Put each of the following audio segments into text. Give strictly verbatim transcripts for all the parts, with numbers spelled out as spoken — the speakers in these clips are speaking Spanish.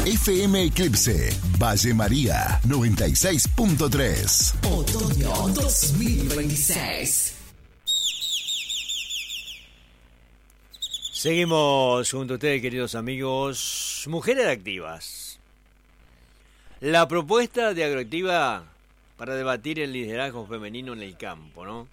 F M Eclipse, Valle María, noventa y seis punto tres. Otoño dos mil veintiséis. Seguimos junto a ustedes, queridos amigos. Mujeres activas. La propuesta de Agroactiva para debatir el liderazgo femenino en el campo, ¿no?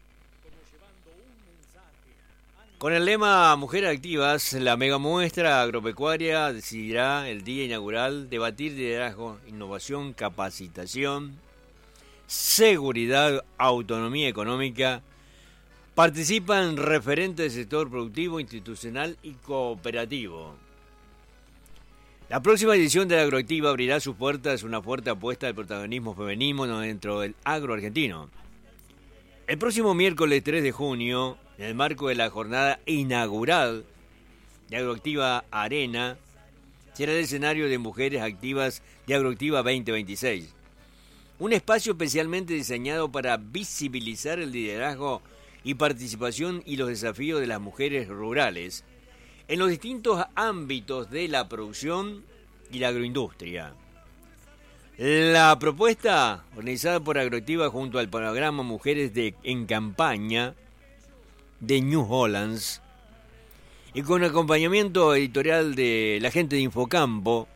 Con el lema Mujeres Activas, la mega muestra agropecuaria decidirá el día inaugural debatir liderazgo, innovación, capacitación, seguridad, autonomía económica. Participan referentes del sector productivo, institucional y cooperativo. La próxima edición de la Agroactiva abrirá sus puertas una fuerte apuesta al protagonismo femenino dentro del agro argentino. El próximo miércoles tres de junio, en el marco de la jornada inaugural de Agroactiva Arena, será el escenario de Mujeres Activas de Agroactiva veinte veintiséis. Un espacio especialmente diseñado para visibilizar el liderazgo y participación y los desafíos de las mujeres rurales en los distintos ámbitos de la producción y la agroindustria. La propuesta, organizada por Agroactiva junto al programa Mujeres de, en Campaña de New Hollands y con acompañamiento editorial de la gente de Infocampo,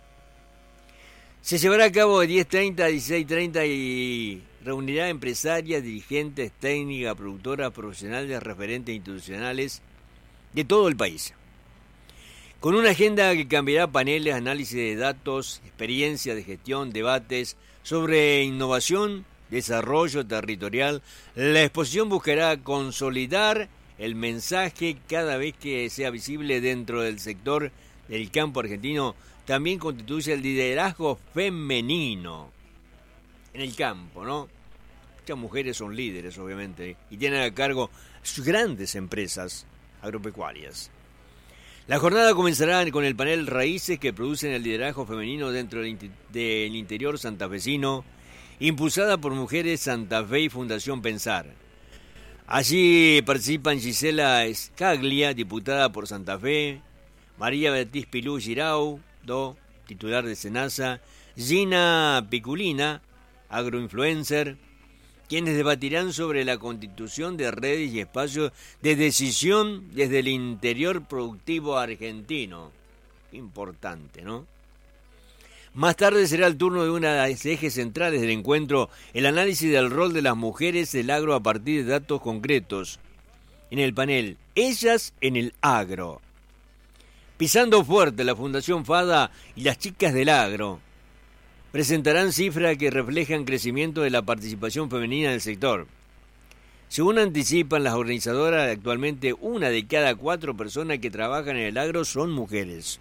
se llevará a cabo de diez treinta a dieciséis treinta y reunirá empresarias, dirigentes, técnicas, productoras, profesionales, referentes institucionales de todo el país. Con una agenda que cambiará paneles, análisis de datos, experiencia de gestión, debates sobre innovación, desarrollo territorial, la exposición buscará consolidar el mensaje cada vez que sea visible dentro del sector del campo argentino. También constituye el liderazgo femenino en el campo, ¿no? Muchas mujeres son líderes, obviamente, y tienen a cargo sus grandes empresas agropecuarias. La jornada comenzará con el panel Raíces que producen el liderazgo femenino dentro del, del interior santafesino, impulsada por Mujeres Santa Fe y Fundación Pensar. Allí participan Gisela Scaglia, diputada por Santa Fe, María Beatriz Pilú Girau, do, titular de Senasa, Gina Piculina, agroinfluencer, quienes debatirán sobre la constitución de redes y espacios de decisión desde el interior productivo argentino. Importante, ¿no? Más tarde será el turno de una de los ejes centrales del encuentro, el análisis del rol de las mujeres del agro a partir de datos concretos. En el panel, Ellas en el agro. Pisando fuerte, la Fundación FADA y las chicas del agro presentarán cifras que reflejan crecimiento de la participación femenina en el sector. Según anticipan las organizadoras, actualmente una de cada cuatro personas que trabajan en el agro son mujeres.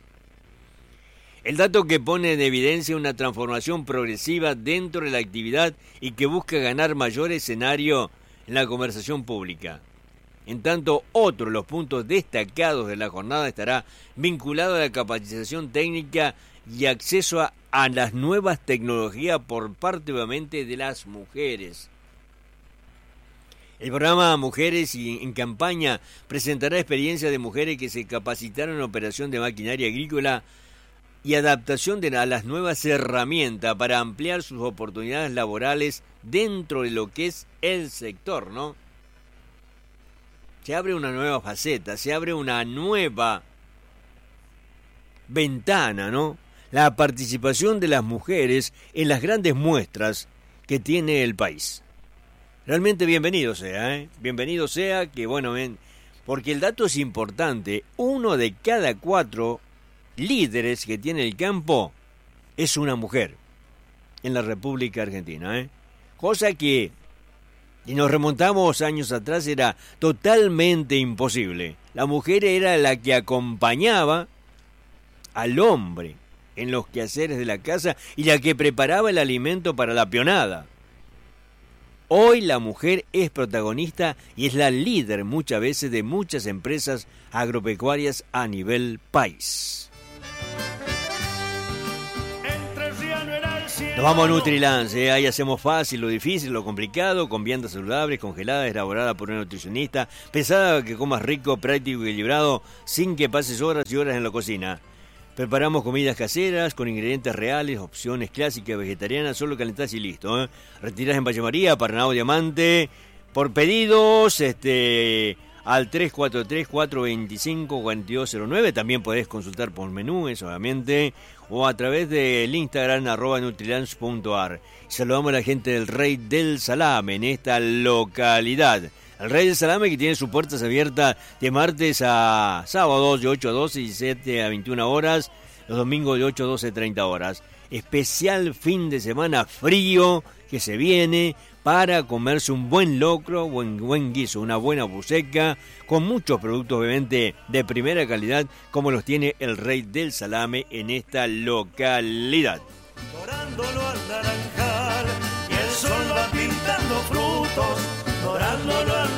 El dato que pone en evidencia una transformación progresiva dentro de la actividad y que busca ganar mayor escenario en la conversación pública. En tanto, otro de los puntos destacados de la jornada estará vinculado a la capacitación técnica y acceso a, a las nuevas tecnologías por parte obviamente de las mujeres. El programa Mujeres en Campaña presentará experiencias de mujeres que se capacitaron en operación de maquinaria agrícola y adaptación de, a las nuevas herramientas para ampliar sus oportunidades laborales dentro de lo que es el sector, ¿no? Se abre una nueva faceta, se abre una nueva ventana, ¿no? La participación de las mujeres en las grandes muestras que tiene el país. Realmente bienvenido sea, ¿eh? Bienvenido sea que, bueno, ven, porque el dato es importante. Uno de cada cuatro líderes que tiene el campo es una mujer en la República Argentina, ¿eh? Cosa que, si nos remontamos años atrás, era totalmente imposible. La mujer era la que acompañaba al hombre en los quehaceres de la casa y la que preparaba el alimento para la peonada. Hoy la mujer es protagonista y es la líder muchas veces de muchas empresas agropecuarias a nivel país. Nos vamos a Nutrilance, ¿eh? Ahí hacemos fácil lo difícil, lo complicado, con viandas saludables, congeladas, elaboradas por un nutricionista, pensada que comas rico, práctico y equilibrado, sin que pases horas y horas en la cocina. Preparamos comidas caseras con ingredientes reales, opciones clásicas vegetarianas, solo calentás y listo. ¿eh? Retirás en Valle María, Paranao Diamante, por pedidos este, al tres cuatro tres, cuatro dos cinco, cuatro dos cero nueve. También podés consultar por menúes, obviamente, o a través del Instagram, arroba nutrilunch punto ar. Saludamos a la gente del Rey del Salame en esta localidad. El Rey del Salame, que tiene sus puertas abiertas de martes a sábados de ocho a doce y siete a veintiuna horas, los domingos de ocho a doce, treinta horas. Especial fin de semana frío que se viene para comerse un buen locro, buen, buen guiso, una buena buceca, con muchos productos obviamente de primera calidad, como los tiene el Rey del Salame en esta localidad. Dorándolo al naranjal, y el sol va pintando frutos, dorándolo al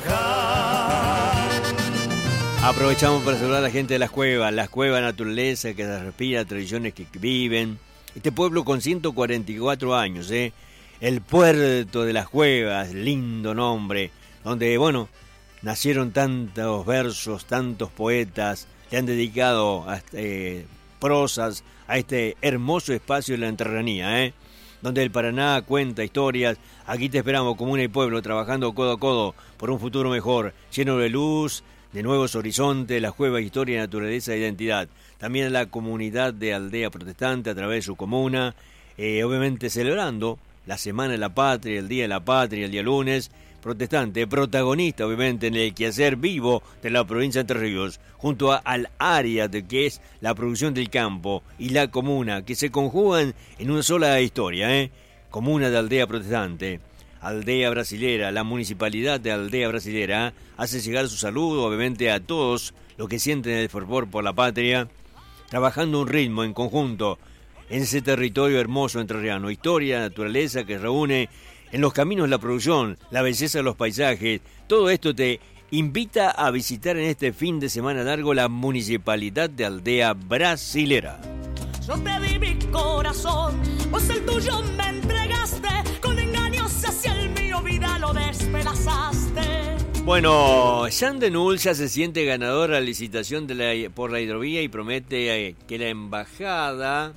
naranjal. Aprovechamos para saludar a la gente de las cuevas, las cuevas naturaleza que se respira, tradiciones que viven. Este pueblo con ciento cuarenta y cuatro años, ¿eh? El Puerto de las Cuevas, lindo nombre, donde, bueno, nacieron tantos versos, tantos poetas, que han dedicado a, eh, prosas a este hermoso espacio de la entrerranía, ¿eh? Donde el Paraná cuenta historias. Aquí te esperamos, comuna y pueblo, trabajando codo a codo por un futuro mejor, lleno de luz, de nuevos horizontes, las cuevas, historia, naturaleza e identidad. También la comunidad de Aldea Protestante a través de su comuna, eh, obviamente celebrando la Semana de la Patria, el Día de la Patria, el día lunes, protestante, protagonista obviamente en el quehacer vivo de la provincia de Entre Ríos, junto a, al área de que es la producción del campo y la comuna, que se conjugan en una sola historia, ¿eh? Comuna de Aldea Protestante, Aldea Brasilera, la municipalidad de Aldea Brasilera hace llegar su saludo obviamente a todos los que sienten el fervor por la patria, trabajando un ritmo en conjunto en ese territorio hermoso entrerriano, historia, naturaleza que reúne en los caminos la producción, la belleza de los paisajes. Todo esto te invita a visitar en este fin de semana largo la municipalidad de Aldea Brasilera. Yo te di mi corazón, pues el tuyo me entregaste, con engaños hacia el mío vida lo despedazaste. Bueno, Jean Denul ya se siente ganador a la licitación de la, por la hidrovía y promete eh, que la embajada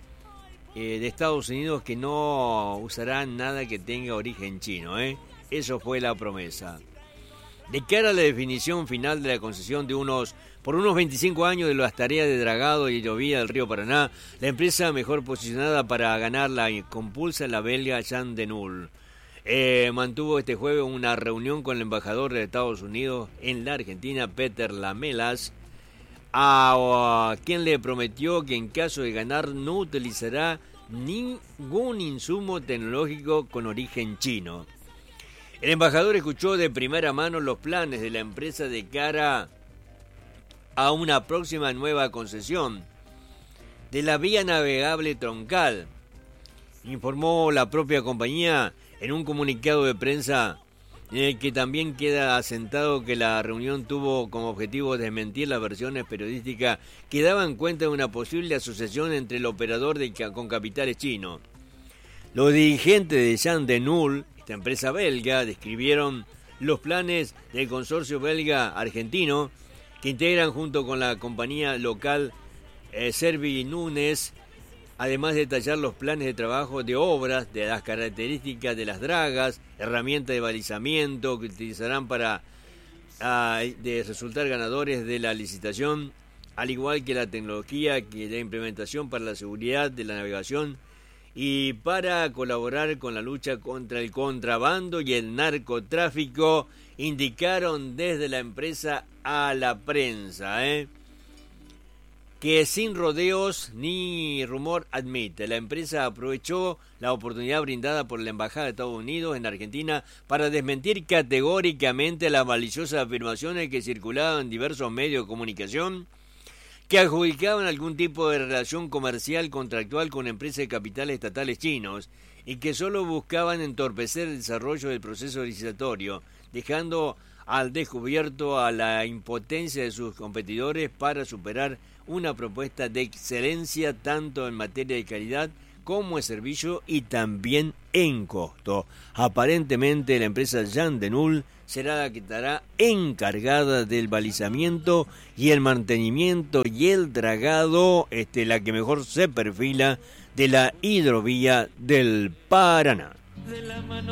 eh, de Estados Unidos que no usará nada que tenga origen chino, ¿eh? Eso fue la promesa. De cara a la definición final de la concesión de unos por unos veinticinco años de las tareas de dragado y hidrovía del río Paraná, la empresa mejor posicionada para ganar la compulsa la belga Jean Denul. Eh, mantuvo este jueves una reunión con el embajador de Estados Unidos en la Argentina, Peter Lamelas, a, a quien le prometió que en caso de ganar no utilizará ningún insumo tecnológico con origen chino. El embajador escuchó de primera mano los planes de la empresa de cara a una próxima nueva concesión de la vía navegable troncal, informó la propia compañía en un comunicado de prensa en el que también queda asentado que la reunión tuvo como objetivo desmentir las versiones periodísticas que daban cuenta de una posible asociación entre el operador de, con capitales chinos. Los dirigentes de Jean Denul, esta empresa belga, describieron los planes del consorcio belga-argentino que integran junto con la compañía local eh, Servi Núñez, además de detallar los planes de trabajo de obras, de las características de las dragas, herramientas de balizamiento que utilizarán para uh, de resultar ganadores de la licitación, al igual que la tecnología que de implementación para la seguridad de la navegación y para colaborar con la lucha contra el contrabando y el narcotráfico, indicaron desde la empresa a la prensa, ¿eh? que sin rodeos ni rumor admite. La empresa aprovechó la oportunidad brindada por la Embajada de Estados Unidos en Argentina para desmentir categóricamente las maliciosas afirmaciones que circulaban en diversos medios de comunicación que adjudicaban algún tipo de relación comercial contractual con empresas de capitales estatales chinos y que solo buscaban entorpecer el desarrollo del proceso licitatorio, dejando al descubierto a la impotencia de sus competidores para superar una propuesta de excelencia tanto en materia de calidad como servicio y también en costo. Aparentemente la empresa Jan de Null será la que estará encargada del balizamiento y el mantenimiento y el dragado, este, la que mejor se perfila de la hidrovía del Paraná.